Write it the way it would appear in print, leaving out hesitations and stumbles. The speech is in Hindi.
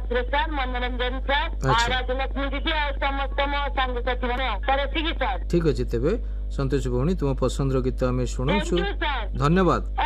मिश्र सर, मनोरंजन सर, अच्छा। राजलक्ष्मी दीदी और समस्त मो सांगसाथी मैंने सर एतिकी सर। ठीक अच्छे तेबे संतोष भौणी तुम पसंद गीत आम शुणु। Thank you sir. धन्यवाद।